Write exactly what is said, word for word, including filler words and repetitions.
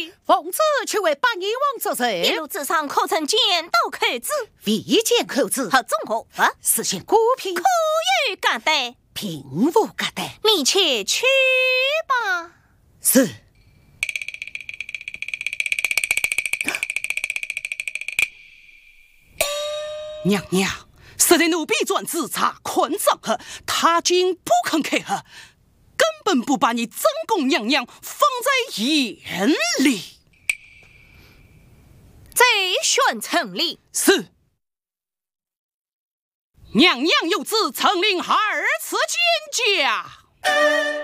罪？ 奉旨去为八阎王作证。 一路之上可曾见到口子？ 未见口子。 何种合法？ 实现孤品， 可有敢得？ 并无敢得。 你且去吧。 是。 娘娘，实在奴婢专自查困帐后，他竟不肯开喝，根本不把你曾公娘娘放在眼里。 贼宣城里。 是。娘娘有旨，曾令二次见驾。